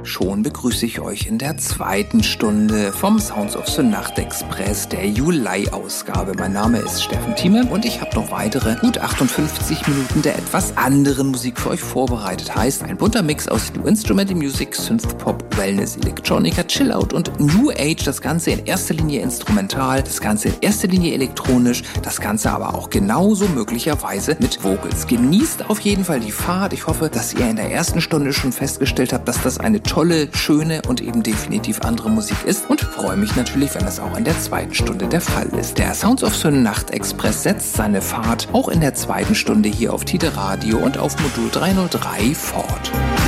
schon begrüße ich euch in der zweiten Stunde vom Sounds of the Nachtexpress der Juli-Ausgabe. Mein Name ist Steffen Thieme und ich habe noch weitere gut 58 Minuten der etwas anderen Musik für euch vorbereitet. Heißt, ein bunter Mix aus New Instrumental Music, Synthpop, Wellness, Electronica, Chillout und New Age. Das Ganze in erster Linie instrumental, das Ganze in erster Linie elektronisch, das Ganze aber auch genauso möglicherweise mit Vocals. Genießt auf jeden Fall die Fahrt. Ich hoffe, dass ihr in der ersten Stunde schon festgestellt habt, dass das eine tolle, schöne und eben definitiv andere Musik ist und freue mich natürlich, wenn das auch in der zweiten Stunde der Fall ist. Der Sounds of the Nachtexpress setzt seine Fahrt auch in der zweiten Stunde hier auf Tide Radio und auf Modul 303 fort.